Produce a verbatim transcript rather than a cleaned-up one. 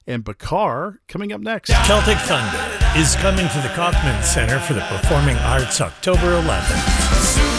and Bakar coming up next. Celtic Thunder is coming to the Kaufman Center for the Performing Arts October eleventh.